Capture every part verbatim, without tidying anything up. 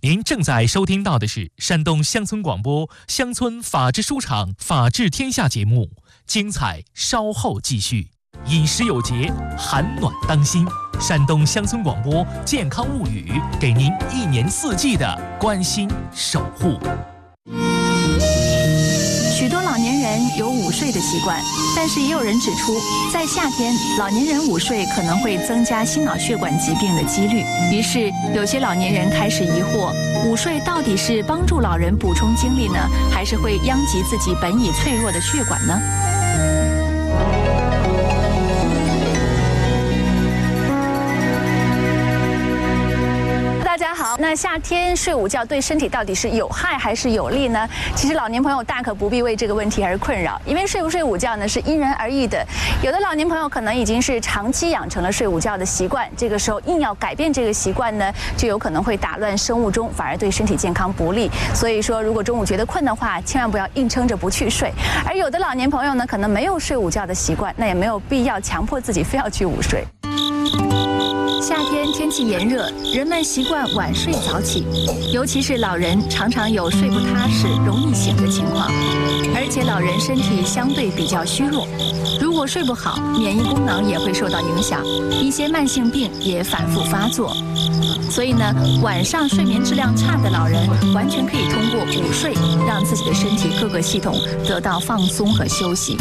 您正在收听到的是山东乡村广播乡村法制书场法治天下节目，精彩稍后继续。饮食有节，寒暖当心。山东乡村广播健康物语，给您一年四季的关心守护。 许多老年人有午睡的习惯，但是也有人指出，在夏天，老年人午睡可能会增加心脑血管疾病的几率。于是，有些老年人开始疑惑：午睡到底是帮助老人补充精力呢，还是会殃及自己本已脆弱的血管呢？大家好，那夏天睡午觉对身体到底是有害还是有利呢？其实老年朋友大可不必为这个问题而困扰，因为睡不睡午觉呢是因人而异的。有的老年朋友可能已经是长期养成了睡午觉的习惯，这个时候硬要改变这个习惯呢，就有可能会打乱生物钟，反而对身体健康不利。所以说，如果中午觉得困的话，千万不要硬撑着不去睡。而有的老年朋友呢，可能没有睡午觉的习惯，那也没有必要强迫自己非要去午睡。夏天天气炎热，人们习惯晚睡早起，尤其是老人常常有睡不踏实、容易醒的情况。而且老人身体相对比较虚弱，如果睡不好，免疫功能也会受到影响，一些慢性病也反复发作。所以呢，晚上睡眠质量差的老人，完全可以通过午睡，让自己的身体各个系统得到放松和休息。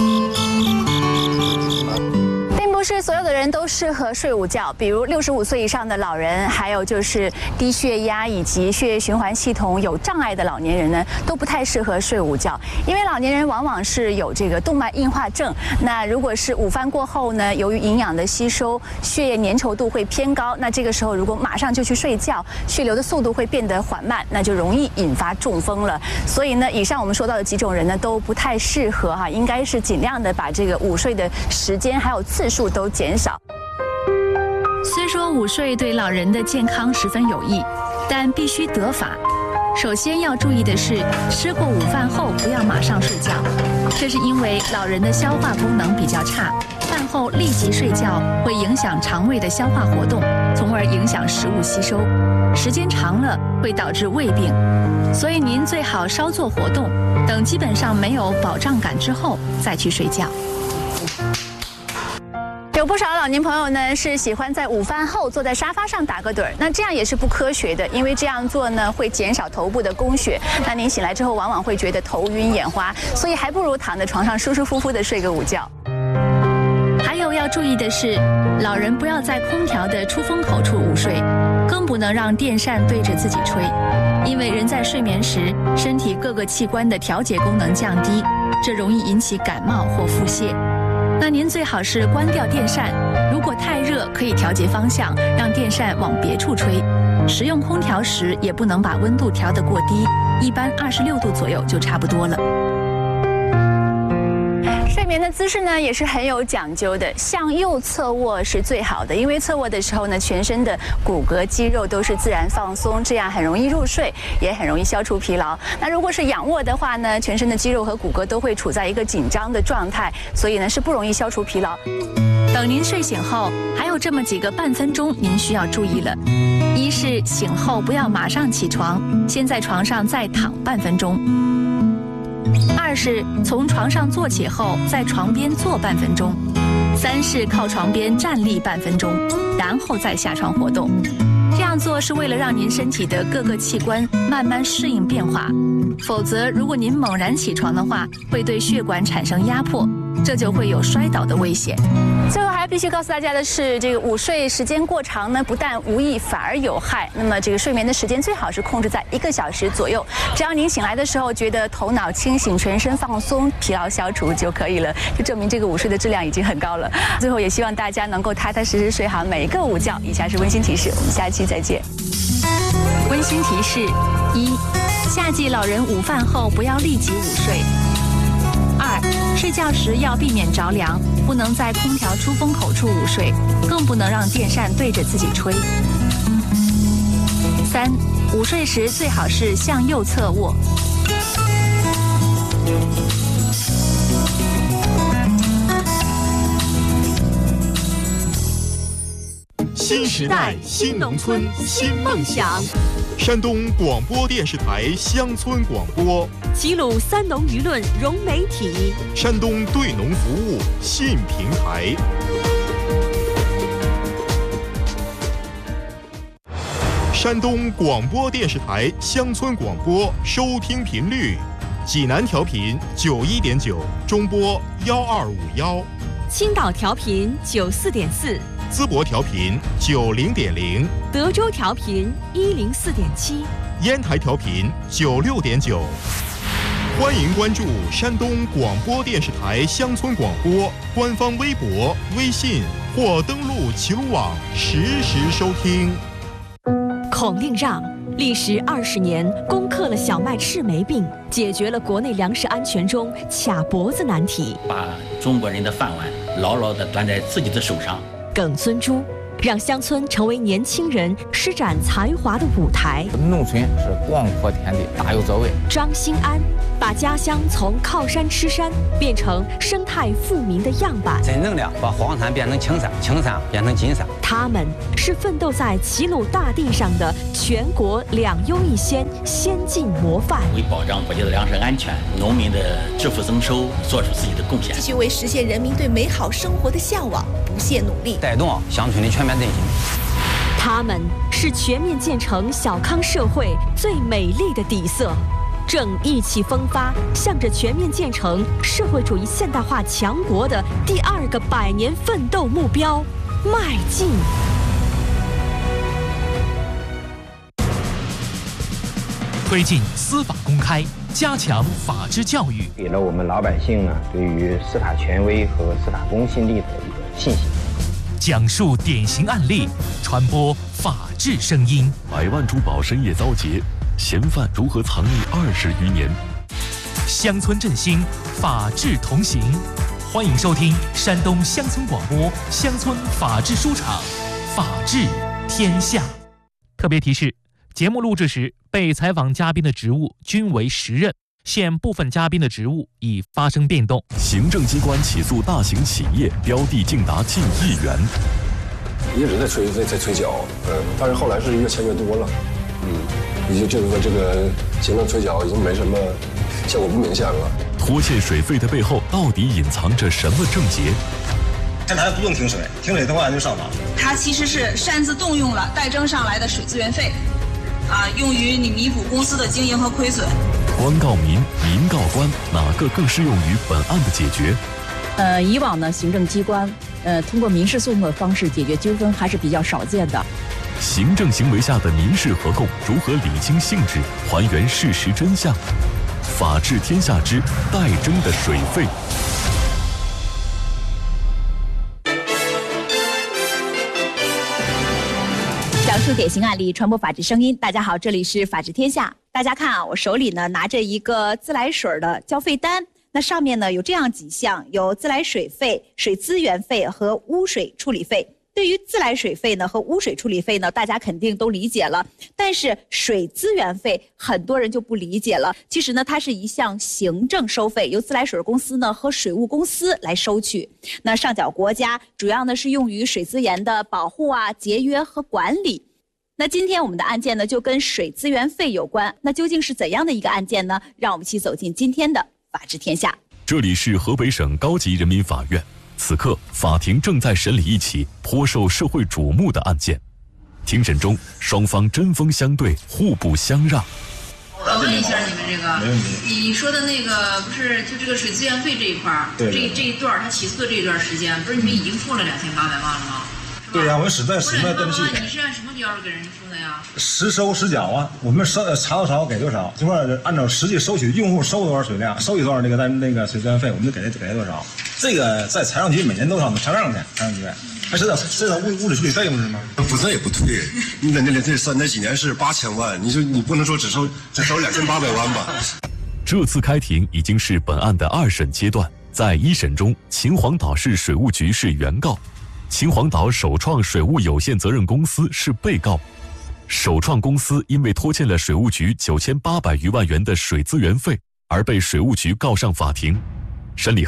不是所有的人都适合睡午觉，比如六十五岁以上的老人，还有就是低血压以及血液循环系统有障碍的老年人呢，都不太适合睡午觉，因为老年人往往是有这个动脉硬化症。那如果是午饭过后呢，由于营养的吸收，血液粘稠度会偏高，那这个时候如果马上就去睡觉，血流的速度会变得缓慢，那就容易引发中风了。所以呢，以上我们说到的几种人呢，都不太适合哈，应该是尽量的把这个午睡的时间还有次数都减少。虽说午睡对老人的健康十分有益，但必须得法。首先要注意的是，吃过午饭后不要马上睡觉，这是因为老人的消化功能比较差，饭后立即睡觉会影响肠胃的消化活动，从而影响食物吸收，时间长了会导致胃病。所以您最好稍作活动，等基本上没有饱胀感之后再去睡觉。有不少老年朋友呢是喜欢在午饭后坐在沙发上打个盹儿，那这样也是不科学的，因为这样做呢会减少头部的供血，那您醒来之后往往会觉得头晕眼花，所以还不如躺在床上舒舒服服的睡个午觉。还有要注意的是，老人不要在空调的出风口处午睡，更不能让电扇对着自己吹，因为人在睡眠时，身体各个器官的调节功能降低，这容易引起感冒或腹泻。那您最好是关掉电扇，如果太热可以调节方向，让电扇往别处吹。使用空调时也不能把温度调得过低，一般二十六度左右就差不多了。睡眠的姿势呢也是很有讲究的，向右侧卧是最好的，因为侧卧的时候呢，全身的骨骼肌肉都是自然放松，这样很容易入睡，也很容易消除疲劳。那如果是仰卧的话呢，全身的肌肉和骨骼都会处在一个紧张的状态，所以呢是不容易消除疲劳。等您睡醒后，还有这么几个半分钟您需要注意了。一是醒后不要马上起床，先在床上再躺半分钟。二是从床上坐起后，在床边坐半分钟。三是靠床边站立半分钟，然后再下床活动。这样做是为了让您身体的各个器官慢慢适应变化，否则如果您猛然起床的话，会对血管产生压迫，这就会有摔倒的危险。最后还必须告诉大家的是，这个午睡时间过长呢，不但无益，反而有害。那么这个睡眠的时间最好是控制在一个小时左右，只要您醒来的时候觉得头脑清醒、全身放松、疲劳消除就可以了，就证明这个午睡的质量已经很高了。最后也希望大家能够踏踏实实睡好每一个午觉。以下是温馨提示，我们下期再见。温馨提示：一、夏季老人午饭后不要立即午睡。二、睡觉时要避免着凉，不能在空调出风口处午睡，更不能让电扇对着自己吹。三、午睡时最好是向右侧卧。 新时代新农村新梦想。 山东广播电视台乡村广播， 齐鲁三农舆论融媒体， 山东对农服务信平台。山东广播电视台乡村广播收听频率：济南调频九一点九，中波幺二五幺； 青岛调频九四点四， 淄博调频九零点零， 德州调频一零四点七， 烟台调频九六点九。欢迎关注山东广播电视台乡村广播官方微博、微信或登录齐鲁网实时收听。 孔令让历时二十年，攻克了小麦赤霉病，解决了国内粮食安全中卡脖子难题， 把中国人的饭碗牢牢地端在自己的手上。 耿孙洙让乡村成为年轻人施展才华的舞台。 农村是广阔天地，大有作为。 张兴安把家乡从靠山吃山变成生态富民的样板， 真正的把黄山变成青山，青山变成金山。 他们是奋斗在齐鲁大地上的全国两优一先先进模范， 为保障国家的粮食安全、农民的致富增收做出自己的贡献， 继续为实现人民对美好生活的向往不懈努力， 带动乡村的全面振兴。 他们是全面建成小康社会最美丽的底色，正意气风发，向着全面建成社会主义现代化强国的第二个百年奋斗目标迈进。 推进司法公开，加强法治教育， 给了我们老百姓呢对于司法权威和司法公信力的一个信心。 讲述典型案例，传播法治声音。 百万珠宝深夜遭劫，嫌犯如何藏匿二十余年？ 乡村振兴，法治同行。欢迎收听山东乡村广播乡村法治书场，法治天下。特别提示：节目录制时，被采访嘉宾的职务均为实任，现部分嘉宾的职务已发生变动。 行政机关起诉大型企业，标的竟达近亿元。 一直在催在在催缴，嗯，但是后来是越签越多了，嗯，也就就是说这个行政催缴已经没什么效果，不明显了。 拖欠水费的背后到底隐藏着什么症结？ 现在还不用停水，停水的话就上网。 它其实是擅自动用了代征上来的水资源费，啊，用于你弥补公司的经营和亏损。 官告民，民告官，哪个更适用于本案的解决？ 呃，以往呢，行政机关呃通过民事诉讼的方式解决纠纷还是比较少见的。 行政行为下的民事合同如何理清性质，还原事实真相？法治天下之代征的水费。 讲述典型案例，传播法治声音。大家好，这里是法治天下。大家看啊，我手里呢拿着一个自来水的交费单，那上面呢有这样几项，有自来水费、水资源费和污水处理费。对于自来水费呢和污水处理费呢，大家肯定都理解了，但是水资源费很多人就不理解了。其实呢，它是一项行政收费，由自来水公司呢和水务公司来收取。那上缴国家，主要呢是用于水资源的保护啊、节约和管理。那今天我们的案件呢就跟水资源费有关，那究竟是怎样的一个案件呢？让我们一起走进今天的法治天下。 这里是河北省高级人民法院。此刻，法庭正在审理一起颇受社会瞩目的案件。庭审中，双方针锋相对，互不相让。 我问一下你们这个， 没问题。 你说的那个不是就这个水资源费这一块儿，这这一段他起诉的这一段时间，不是你们已经付了两千八百万了吗？ 对呀、啊，我实在实在对不起。 你是按什么标准给人付的呀？ 实收实缴啊，我们收查多少给多少，这块按照实际收取用户收多少水量，收取多少那个那个水资源费，我们就给给多少。这个在财政局每年都上查账去，财政局还知道知道物物质处理费不是吗？ 不这也不对，你那那这三那几年是八千万，你说你不能说只收只收两千八百万吧？ 这次开庭已经是本案的二审阶段，在一审中，秦皇岛市水务局是原告。秦皇岛首创水务有限责任公司是被告，首创公司因为拖欠了水务局九千八百余万元的水资源费，而被水务局告上法庭。审理后，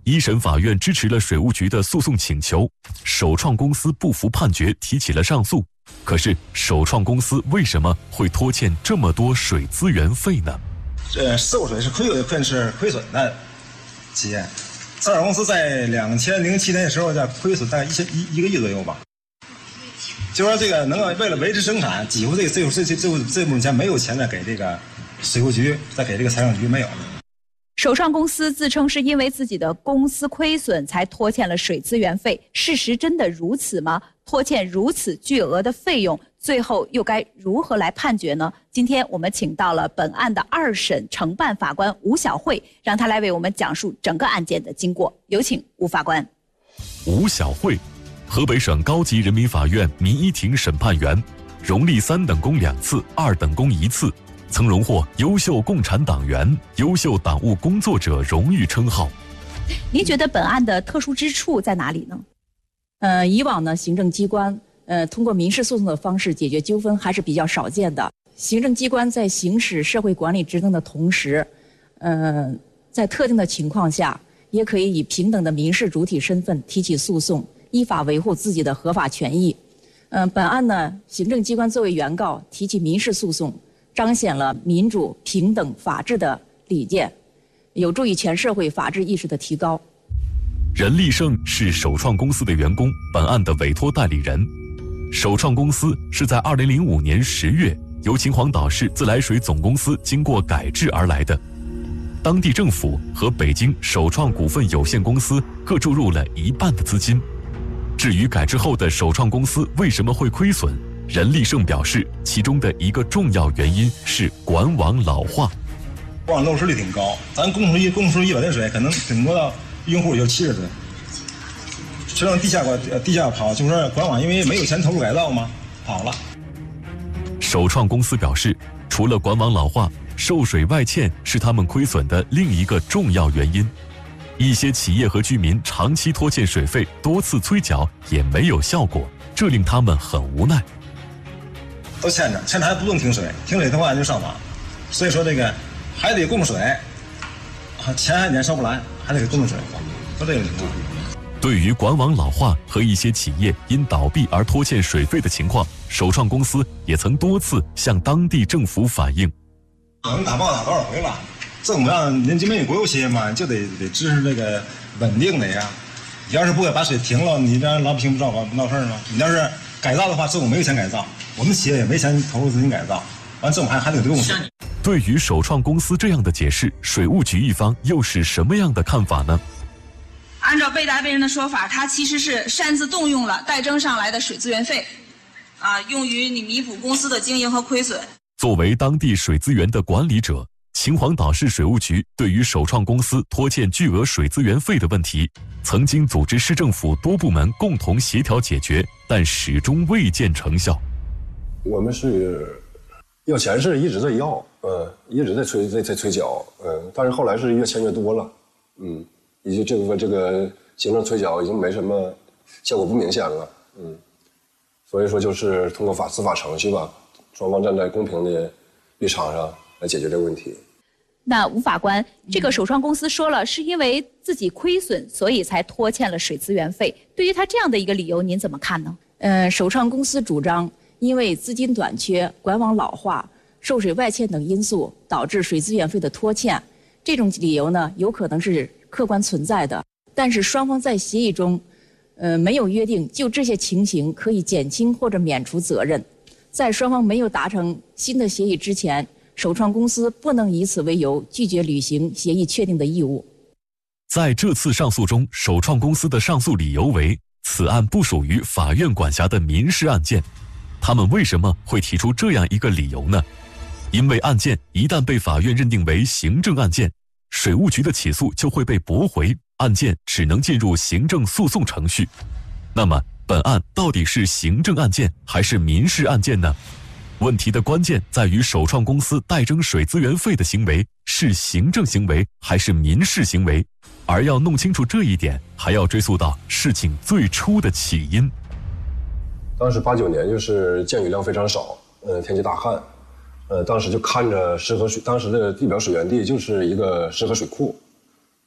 一审法院支持了水务局的诉讼请求，首创公司不服判决，提起了上诉。可是，首创公司为什么会拖欠这么多水资源费呢？ 呃，受水是亏有份是亏损的企业，上市公司在两千零七年的时候在亏损大概一千一一个亿左右吧。就说这个能够为了维持生产，几乎这这这这这这部分钱没有钱再给这个水务局，再给这个财政局没有。 首创公司自称是因为自己的公司亏损才拖欠了水资源费，事实真的如此吗？拖欠如此巨额的费用，最后又该如何来判决呢？今天我们请到了本案的二审承办法官吴晓慧，让他来为我们讲述整个案件的经过。有请吴法官。 吴晓慧，河北省高级人民法院民一庭审判员，荣立三等功两次，二等功一次。曾荣获优秀共产党员、优秀党务工作者荣誉称号。 您觉得本案的特殊之处在哪里呢？ 呃，以往呢，行政机关呃通过民事诉讼的方式解决纠纷还是比较少见的。行政机关在行使社会管理职能的同时，呃，在特定的情况下，也可以以平等的民事主体身份提起诉讼，依法维护自己的合法权益。嗯、呃，本案呢，行政机关作为原告提起民事诉讼，彰显了民主、平等、法治的理念，有助于全社会法治意识的提高。 任立胜是首创公司的员工，本案的委托代理人。首创公司是在二零零五年十月由秦皇岛市自来水总公司经过改制而来的，当地政府和北京首创股份有限公司各注入了一半的资金。至于改制后的首创公司为什么会亏损，任立胜表示，其中的一个重要原因是管网老化。 管网漏水率挺高，咱供出一供出一百吨水，可能顶多到用户就七十吨，全往地下管地下跑，就是说管网因为没有钱投入改造嘛，跑了。 首创公司表示，除了管网老化，受水外欠是他们亏损的另一个重要原因。一些企业和居民长期拖欠水费，多次催缴也没有效果，这令他们很无奈。 都欠着，欠着还不能停水，停水的话就上网，所以说这个还得供水，钱还年收不来，还得给供水，就这个情况。 对于管网老化和一些企业因倒闭而拖欠水费的情况，首创公司也曾多次向当地政府反映。 我们打报打多少回了？政府让人民民国有企业嘛，就得得支持这个稳定的呀。你要是不给把水停了，你让老百姓不知道不闹事儿吗？你要是改造的话，政府没有钱改造，我们企业也没钱投入资金改造，完政府还还得供水。 对于首创公司这样的解释，水务局一方又是什么样的看法呢？ 按照被答辩人的说法，他其实是擅自动用了代征上来的水资源费，啊，用于你弥补公司的经营和亏损。 作为当地水资源的管理者，秦皇岛市水务局对于首创公司拖欠巨额水资源费的问题，曾经组织市政府多部门共同协调解决，但始终未见成效。 我们是要钱是一直在要，呃，一直在催在在催缴，嗯，但是后来是越签越多了，嗯，已经这部分这个行政催缴已经没什么效果不明显了，嗯，所以说就是通过法司法程序吧，双方站在公平的立场上来解决这个问题。 那吴法官，这个首创公司说了，是因为自己亏损，所以才拖欠了水资源费。对于他这样的一个理由，您怎么看呢？ 呃，首创公司主张，因为资金短缺、管网老化、受水外欠等因素，导致水资源费的拖欠。这种理由呢，有可能是客观存在的。但是双方在协议中，呃，没有约定就这些情形可以减轻或者免除责任。在双方没有达成新的协议之前，首创公司不能以此为由拒绝履行协议确定的义务。 在这次上诉中，首创公司的上诉理由为此案不属于法院管辖的民事案件。他们为什么会提出这样一个理由呢？因为案件一旦被法院认定为行政案件，水务局的起诉就会被驳回，案件只能进入行政诉讼程序。那么本案到底是行政案件还是民事案件呢？问题的关键在于首创公司代征水资源费的行为是行政行为还是民事行为，而要弄清楚这一点，还要追溯到事情最初的起因。 当时八九年就是降雨量非常少，呃，天气大旱，呃，当时就看着石河水，当时的地表水源地就是一个石河水库，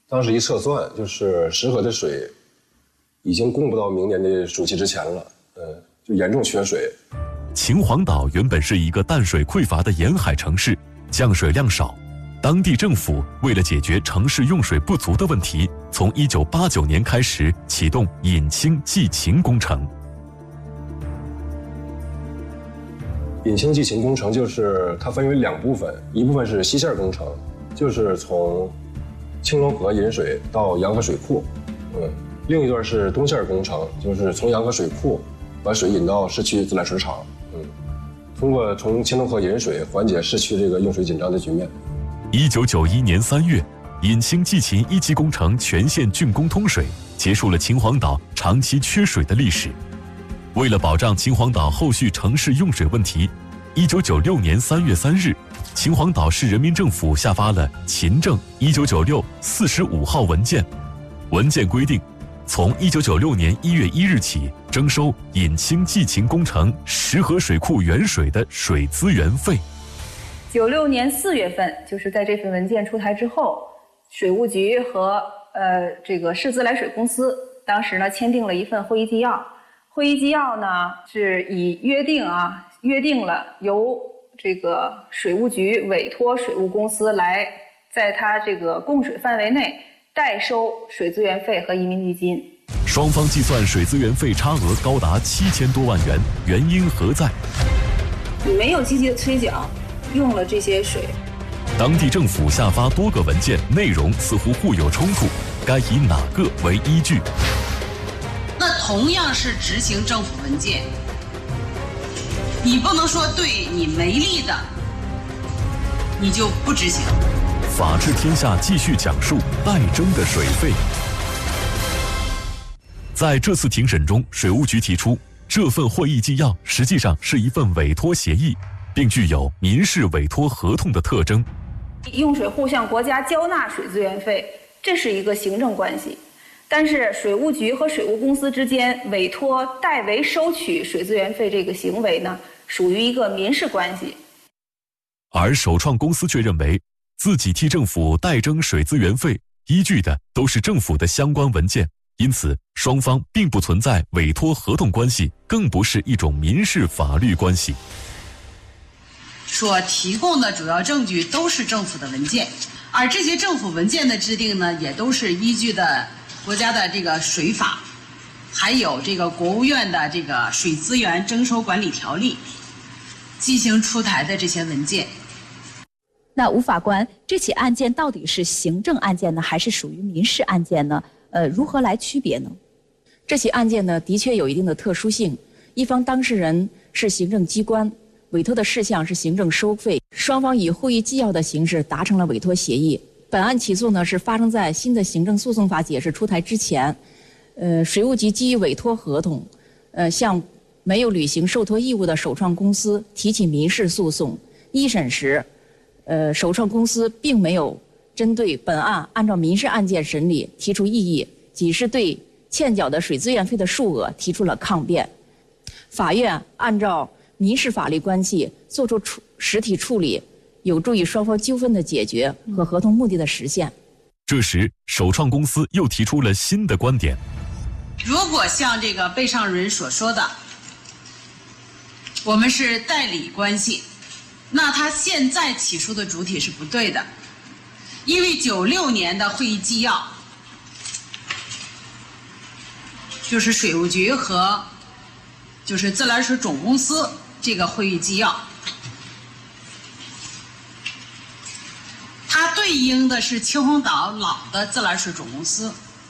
当时一测算，就是石河的水已经供不到明年的暑期之前了，呃，就严重缺水。 秦皇岛原本是一个淡水匮乏的沿海城市，降水量少。当地政府为了解决城市用水不足的问题，从一九八九年开始启动引清济秦工程。 引清济秦工程就是它分为两部分，一部分是西线工程，就是从青龙河引水到洋河水库，嗯，另一段是东线工程，就是从洋河水库把水引到市区自来水厂，嗯，通过从青龙河引水缓解市区这个用水紧张的局面。 一九九一年三月，引清济秦一期工程全线竣工通水，结束了秦皇岛长期缺水的历史。为了保障秦皇岛后续城市用水问题，一九九六年三月三日，秦皇岛市人民政府下发了《秦政一九九六四十五号文件》，文件规定，从一九九六年一月一日起征收引清济秦工程石河水库原水的水资源费。 九六年四月份，就是在这份文件出台之后，水务局和呃这个市自来水公司当时呢签订了一份会议纪要。会议纪要呢是以约定啊约定了由这个水务局委托水务公司来在它这个供水范围内代收水资源费和移民基金。 双方计算水资源费差额高达七千多万元，原因何在？ 你没有积极的催缴，用了这些水。 当地政府下发多个文件，内容似乎互有冲突，该以哪个为依据？ 那同样是执行政府文件，你不能说对你没利的，你就不执行。 法治天下继续讲述代征的水费。在这次庭审中，水务局提出，这份会议纪要实际上是一份委托协议，并具有民事委托合同的特征。 用水户向国家交纳水资源费，这是一个行政关系。但是水务局和水务公司之间委托代为收取水资源费这个行为呢，属于一个民事关系。 而首创公司却认为，自己替政府代征水资源费，依据的都是政府的相关文件，因此双方并不存在委托合同关系，更不是一种民事法律关系。 所提供的主要证据都是政府的文件，而这些政府文件的制定呢，也都是依据的国家的这个水法，还有这个国务院的这个水资源征收管理条例进行出台的这些文件。 那吴法官，这起案件到底是行政案件呢，还是属于民事案件呢？呃，如何来区别呢？ 这起案件呢，的确有一定的特殊性。一方当事人是行政机关，委托的事项是行政收费，双方以会议纪要的形式达成了委托协议。本案起诉呢是发生在新的行政诉讼法解释出台之前，呃，水务局基于委托合同，呃，向没有履行受托义务的首创公司提起民事诉讼。一审时，呃，首创公司并没有针对本案按照民事案件审理提出异议，仅是对欠缴的水资源费的数额提出了抗辩。法院按照民事法律关系作出处实体处理，有助于双方纠纷的解决和合同目的的实现。 这时，首创公司又提出了新的观点。 如果像这个被上人所说的，我们是代理关系，那他现在起诉的主体是不对的，因为九六年的会议纪要，就是水务局和就是自来水总公司这个会议纪要，它对应的是秦皇岛老的自来水总公司，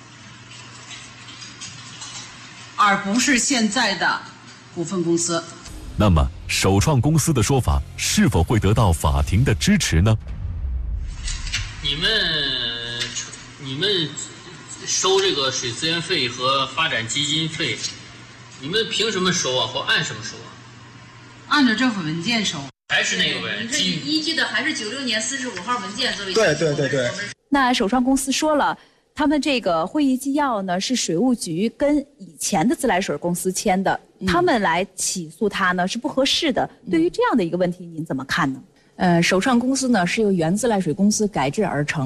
而不是现在的股份公司。 那么，首创公司的说法是否会得到法庭的支持呢？ 你们，你们收这个水资源费和发展基金费，你们凭什么收啊？或按什么收啊？ 按照政府文件收。 还是那个呗， 你这依据的还是九六年四十五号文件作为。 对对对对。 那首创公司说了，他们这个会议纪要呢是水务局跟以前的自来水公司签的，嗯、他们来起诉他呢是不合适的。嗯、对于这样的一个问题，您怎么看呢？ 呃，首创公司呢是由原自来水公司改制而成，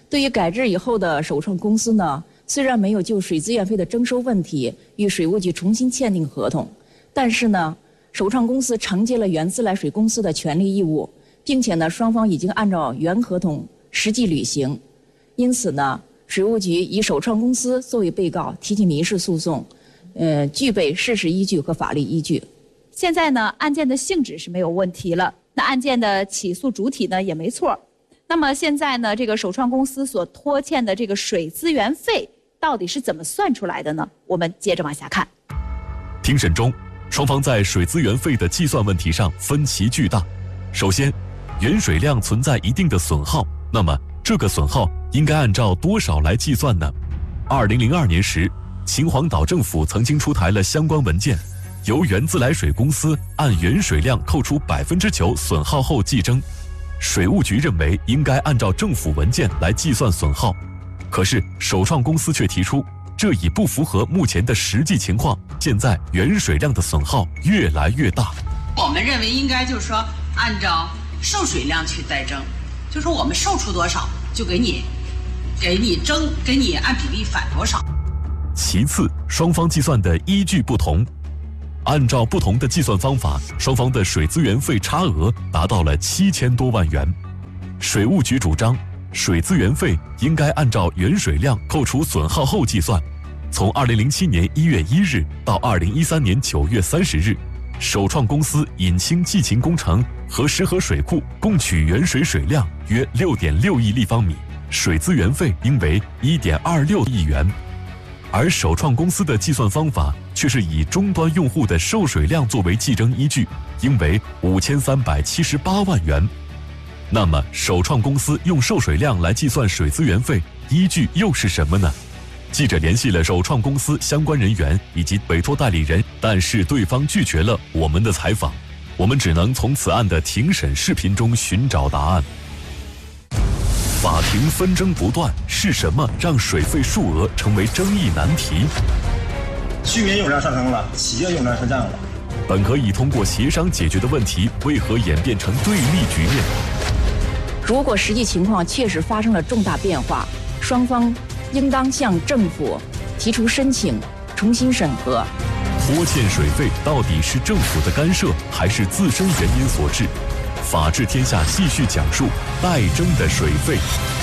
对于改制以后的首创公司呢，虽然没有就水资源费的征收问题与水务局重新签订合同，但是呢，首创公司承接了原自来水公司的权利义务，并且呢，双方已经按照原合同实际履行。因此呢，水务局以首创公司作为被告提起民事诉讼，呃，具备事实依据和法律依据。 现在呢，案件的性质是没有问题了，那案件的起诉主体呢也没错。那么现在呢，这个首创公司所拖欠的这个水资源费到底是怎么算出来的呢？我们接着往下看。 庭审中，双方在水资源费的计算问题上分歧巨大。首先，原水量存在一定的损耗，那么这个损耗应该按照多少来计算呢？二零零二年时，秦皇岛政府曾经出台了相关文件，由原自来水公司按原水量扣除百分之九损耗后计征。水务局认为应该按照政府文件来计算损耗，可是首创公司却提出，这已不符合目前的实际情况，现在原水量的损耗越来越大。 我们认为应该就是说按照受水量去代征，就是说我们售出多少就给你给你征给你按比例返多少。 其次，双方计算的依据不同，按照不同的计算方法，双方的水资源费差额达到了七千多万元。水务局主张，水资源费应该按照原水量扣除损耗后计算。从二零零七年一月一日到二零一三年九月三十日，首创公司引清济秦工程和石河水库共取原水水量约六点六亿立方米，水资源费应为一点二六亿元。而首创公司的计算方法却是以终端用户的受水量作为计征依据，应为五千三百七十八万元。那么，首创公司用受水量来计算水资源费，依据又是什么呢？记者联系了首创公司相关人员以及委托代理人，但是对方拒绝了我们的采访，我们只能从此案的庭审视频中寻找答案。法庭纷争不断，是什么让水费数额成为争议难题？ 居民用量上升了，企业用量下降了。 本可以通过协商解决的问题，为何演变成对立局面？ 如果实际情况确实发生了重大变化，双方应当向政府提出申请，重新审核。 拖欠水费到底是政府的干涉，还是自身原因所致？法治天下继续讲述代征的水费。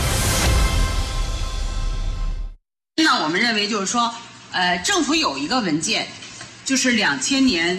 那我们认为就是说，呃，政府有一个文件，就是两千年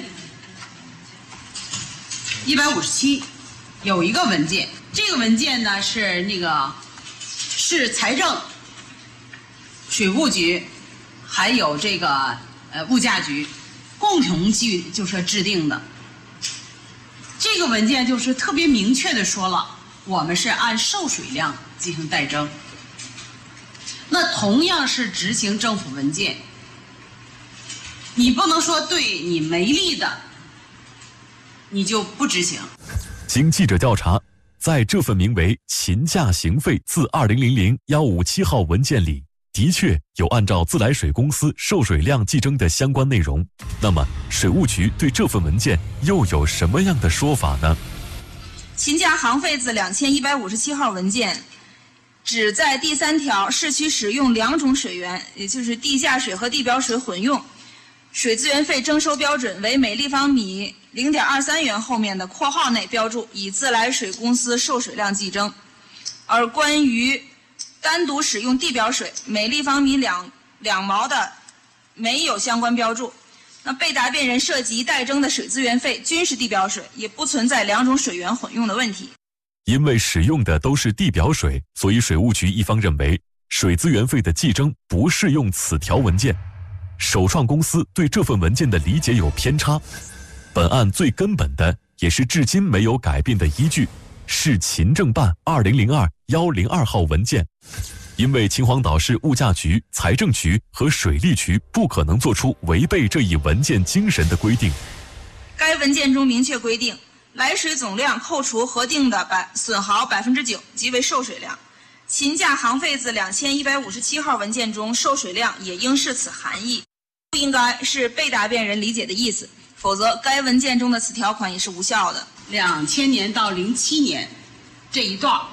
一百五十七有一个文件，这个文件呢是那个是财政、水务局还有这个呃物价局共同去就是制定的。这个文件就是特别明确的说了，我们是按受水量进行代征。那同样是执行政府文件，你不能说对你没利的，你就不执行。 经记者调查，在这份名为《秦价行费自二零零零幺五七号》文件里，的确有按照自来水公司受水量计征的相关内容。那么，水务局对这份文件又有什么样的说法呢？ 秦价行费自两千一百五十七号文件只在第三条市区使用两种水源，也就是地下水和地表水混用，水资源费征收标准为每立方米零点二三元后面的括号内标注以自来水公司受水量计征。而关于单独使用地表水，每立方米两两毛的没有相关标注。那被答辩人涉及代征的水资源费均是地表水，也不存在两种水源混用的问题。 因为使用的都是地表水，所以水务局一方认为水资源费的计征不适用此条文件。首创公司对这份文件的理解有偏差。本案最根本的，也是至今没有改变的依据，是秦政办二零零二幺零二号文件。因为秦皇岛市物价局、财政局和水利局不可能做出违背这一文件精神的规定。 该文件中明确规定，来水总量扣除核定的百损耗百分之九即为受水量。秦价行费自两千一百五十七号文件中受水量也应是此含义，不应该是被答辩人理解的意思，否则该文件中的此条款也是无效的。 两千年到零七年这一段，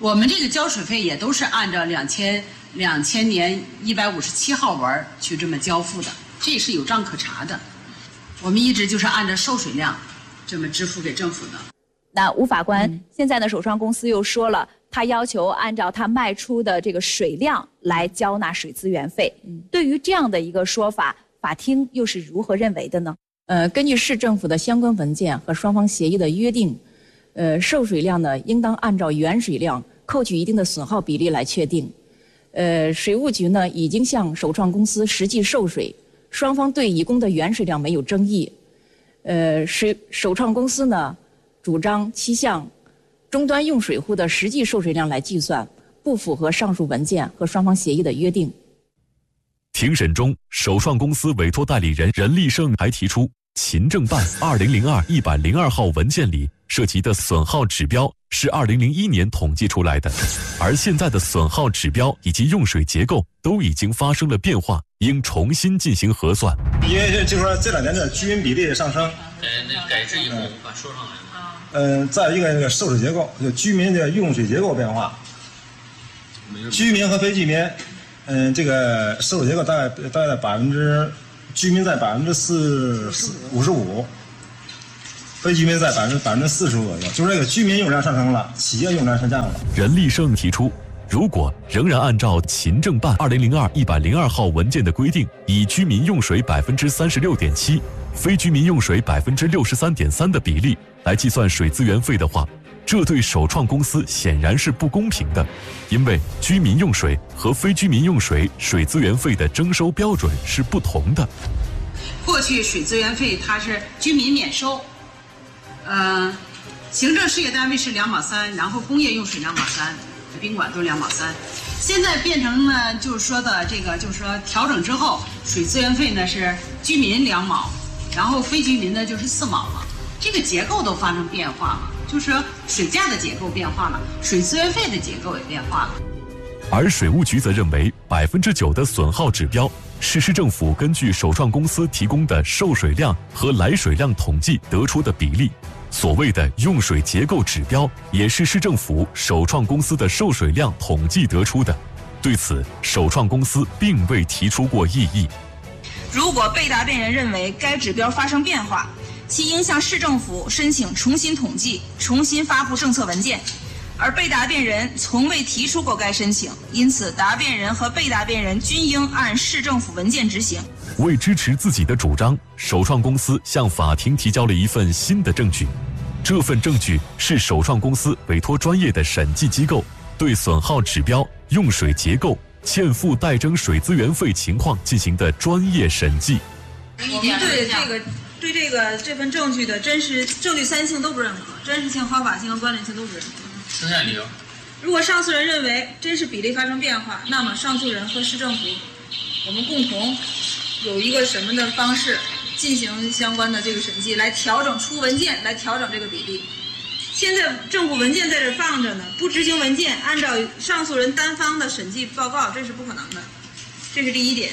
我们这个交水费也都是按照两千两千年一百五十七号文去这么交付的，这是有账可查的。我们一直就是按照受水量这么支付给政府的。 那吴法官，嗯、现在呢，首创公司又说了，他要求按照他卖出的这个水量来交纳水资源费。嗯、对于这样的一个说法，法庭又是如何认为的呢？ 呃，根据市政府的相关文件和双方协议的约定，呃，受水量呢，应当按照原水量扣取一定的损耗比例来确定。呃，水务局呢已经向首创公司实际受水，双方对乙供的原水量没有争议。呃，水首创公司呢主张其向终端用水户的实际受水量来计算，不符合上述文件和双方协议的约定。 庭审中，首创公司委托代理人任立胜还提出，勤政办二零零二一百零二号文件里涉及的损耗指标是二零零一年统计出来的，而现在的损耗指标以及用水结构都已经发生了变化，应重新进行核算。 因为就是说这两年的居民比例上升， 改那改制以后无法说上来了。 嗯，再一个那个受水结构，就居民的用水结构变化，居民和非居民，嗯，这个受水结构大概大概百分之，居民在百分之四五十五，非居民在百分之百分之四十左右，就是这个居民用量上升了，企业用量下降了。 任立胜提出，如果仍然按照勤政办二零零二一百零二号文件的规定，以居民用水百分之三十六点七，非居民用水百分之六十三点三的比例来计算水资源费的话，这对首创公司显然是不公平的，因为居民用水和非居民用水水资源费的征收标准是不同的。 过去水资源费它是居民免收，呃，行政事业单位是两毛三，然后工业用水两毛三，宾馆都两毛三。现在变成呢，就是说的这个，就是说调整之后，水资源费呢是居民两毛，然后非居民呢就是四毛了。这个结构都发生变化了，就是说水价的结构变化了，水资源费的结构也变化了。 而水务局则认为，百分之九的损耗指标是市政府根据首创公司提供的受水量和来水量统计得出的比例。所谓的用水结构指标，也是市政府首创公司的受水量统计得出的。对此，首创公司并未提出过异议。 如果被答辩人认为该指标发生变化，其应向市政府申请重新统计、重新发布政策文件，而被答辩人从未提出过该申请，因此答辩人和被答辩人均应按市政府文件执行。 为支持自己的主张，首创公司向法庭提交了一份新的证据。这份证据是首创公司委托专业的审计机构对损耗指标、用水结构、欠付代征水资源费情况进行的专业审计。 我们对这个对这个这份证据的真实证据三性都不认可，真实性、合法性和关联性都不认可。 剩下理由。 如果上诉人认为真实比例发生变化，那么上诉人和市政府我们共同有一个什么的方式进行相关的这个审计，来调整出文件，来调整这个比例。现在政府文件在这放着呢，不执行文件，按照上诉人单方的审计报告，这是不可能的。这是第一点。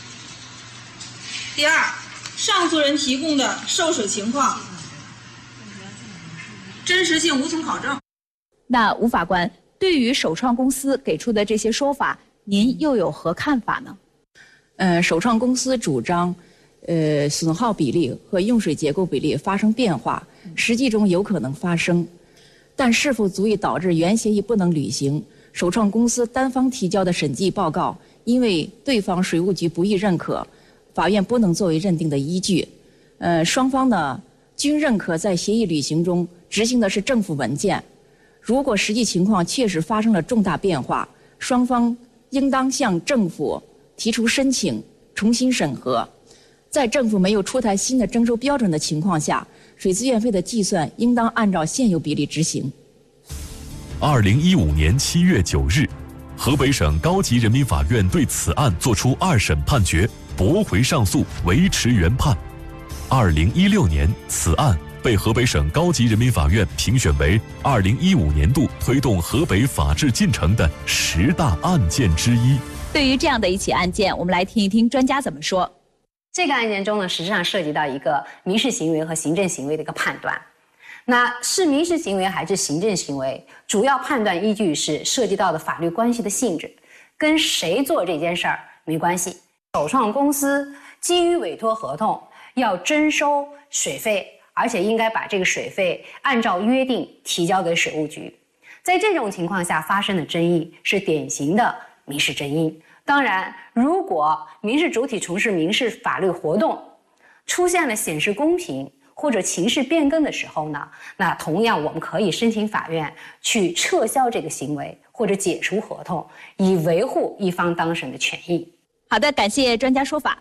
第二，上诉人提供的受水情况真实性无从考证。 那吴法官，对于首创公司给出的这些说法，您又有何看法呢？ 呃，首创公司主张，呃，损耗比例和用水结构比例发生变化，实际中有可能发生，但是否足以导致原协议不能履行？首创公司单方提交的审计报告，因为对方水务局不予认可，法院不能作为认定的依据。呃，双方呢均认可在协议履行中执行的是政府文件。如果实际情况确实发生了重大变化，双方应当向政府提出申请重新审核。在政府没有出台新的征收标准的情况下，水资源费的计算应当按照现有比例执行。 二零一五年七月九日，河北省高级人民法院对此案作出二审判决，驳回上诉，维持原判。二零一六年，此案被河北省高级人民法院评选为二零一五年度推动河北法治进程的十大案件之一。 对于这样的一起案件，我们来听一听专家怎么说。 这个案件中呢，实际上涉及到一个民事行为和行政行为的一个判断。 那是民事行为还是行政行为，主要判断依据是涉及到的法律关系的性质，跟谁做这件事儿没关系。首创公司基于委托合同要征收水费，而且应该把这个水费按照约定提交给水务局。在这种情况下发生的争议是典型的民事争议。当然，如果民事主体从事民事法律活动出现了显示公平或者情势变更的时候呢，那同样我们可以申请法院去撤销这个行为或者解除合同，以维护一方当事人的权益。 好的，感谢专家说法。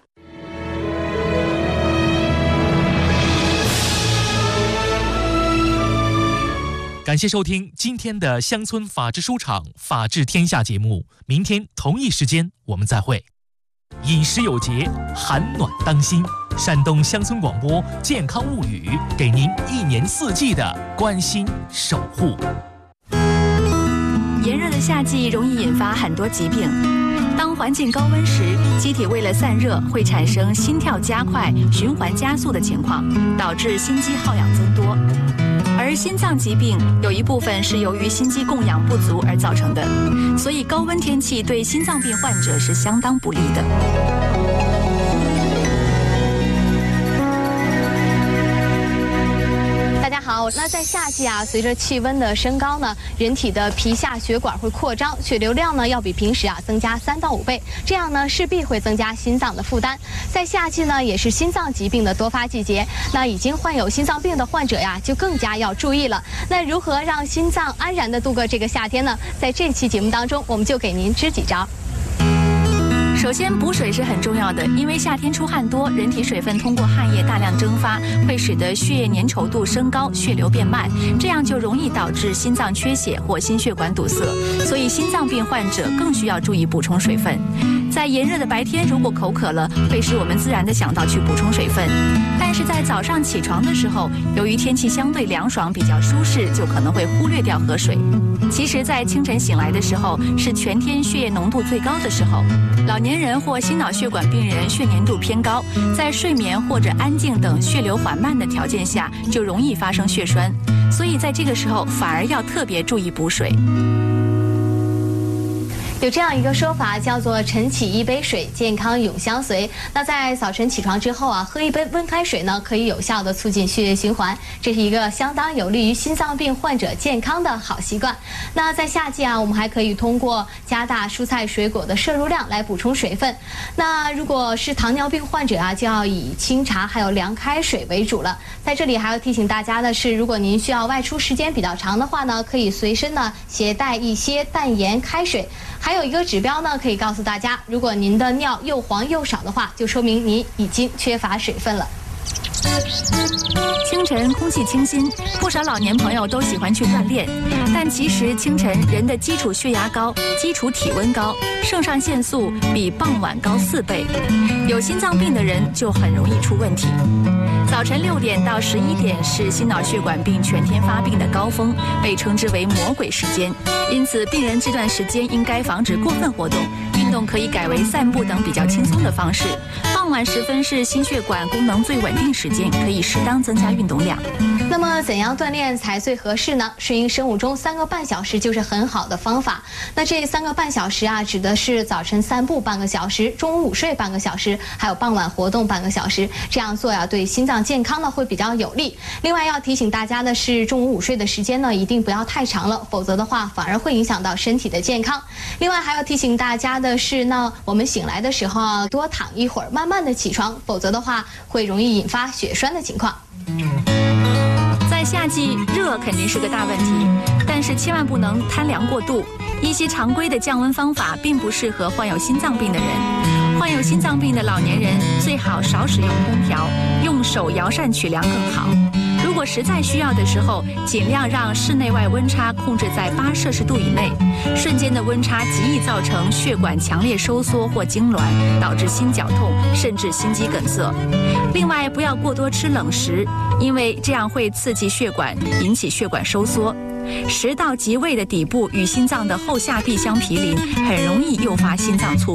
感谢收听今天的乡村法治书场法治天下节目，明天同一时间我们再会。饮食有节，寒暖当心。山东乡村广播健康物语，给您一年四季的关心守护。 炎热的夏季容易引发很多疾病。当环境高温时，机体为了散热，会产生心跳加快、循环加速的情况，导致心肌耗氧增多。而心脏疾病有一部分是由于心肌供氧不足而造成的，所以高温天气对心脏病患者是相当不利的。 大家好，那在夏季啊，随着气温的升高呢，人体的皮下血管会扩张，血流量呢要比平时啊增加三到五倍，这样呢势必会增加心脏的负担。在夏季呢，也是心脏疾病的多发季节，那已经患有心脏病的患者呀，就更加要注意了。那如何让心脏安然的度过这个夏天呢？在这期节目当中，我们就给您支几招。 首先，补水是很重要的，因为夏天出汗多，人体水分通过汗液大量蒸发，会使得血液粘稠度升高，血流变慢，这样就容易导致心脏缺血或心血管堵塞。所以，心脏病患者更需要注意补充水分。在炎热的白天，如果口渴了，会使我们自然的想到去补充水分。但是在早上起床的时候，由于天气相对凉爽，比较舒适，就可能会忽略掉喝水。其实，在清晨醒来的时候，是全天血液浓度最高的时候。老年人或心脑血管病人血粘度偏高，在睡眠或者安静等血流缓慢的条件下，就容易发生血栓。所以在这个时候，反而要特别注意补水。 有这样一个说法，叫做晨起一杯水，健康永相随。那在早晨起床之后啊，喝一杯温开水呢，可以有效的促进血液循环，这是一个相当有利于心脏病患者健康的好习惯。那在夏季啊，我们还可以通过加大蔬菜水果的摄入量来补充水分。那如果是糖尿病患者啊，就要以清茶还有凉开水为主了。在这里还要提醒大家的是，如果您需要外出时间比较长的话呢，可以随身呢携带一些淡盐开水。还有一个指标呢，可以告诉大家，如果您的尿又黄又少的话，就说明您已经缺乏水分了。 清晨空气清新，不少老年朋友都喜欢去锻炼，但其实清晨人的基础血压高、基础体温高，肾上腺素比傍晚高四倍，有心脏病的人就很容易出问题。早晨六点到十一点是心脑血管病全天发病的高峰，被称之为魔鬼时间。因此，病人这段时间应该防止过分活动，运动可以改为散步等比较轻松的方式。傍晚时分是心血管功能最稳定时间，可以适当增加运动量。 那么怎样锻炼才最合适呢？顺应生物钟三个半小时就是很好的方法。那这三个半小时啊，指的是早晨散步半个小时，中午午睡半个小时，还有傍晚活动半个小时。这样做呀，对心脏健康呢会比较有利。另外要提醒大家的是，中午午睡的时间呢一定不要太长了，否则的话反而会影响到身体的健康。另外还要提醒大家的是，那我们醒来的时候啊，多躺一会儿，慢慢的起床，否则的话会容易引发血栓的情况。 在夏季，热肯定是个大问题，但是千万不能贪凉过度。一些常规的降温方法并不适合患有心脏病的人。患有心脏病的老年人最好少使用空调，用手摇扇取凉更好。如果实在需要的时候，尽量让室内外温差控制在八摄氏度以内。瞬间的温差极易造成血管强烈收缩或痉挛，导致心绞痛，甚至心肌梗塞。另外，不要过多吃冷食，因为这样会刺激血管，引起血管收缩。食道及胃的底部与心脏的后下壁相毗邻，很容易诱发心脏猝变。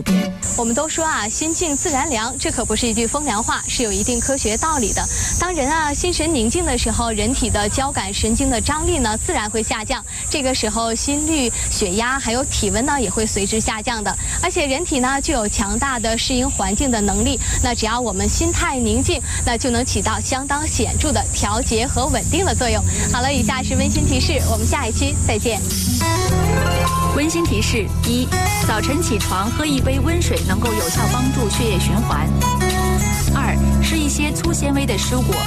我们都说啊，心静自然凉，这可不是一句风凉话，是有一定科学道理的。当人啊心神宁静的时候，人体的交感神经的张力呢自然会下降，这个时候心率、血压还有体温呢也会随之下降的。而且人体呢具有强大的适应环境的能力，那只要我们心态宁静，那就能起到相当显著的调节和稳定的作用。好了，以下是温馨提示，我们下一期再见。 温馨提示：一、早晨起床喝一杯温水能够有效帮助血液循环；二、吃一些粗纤维的蔬果。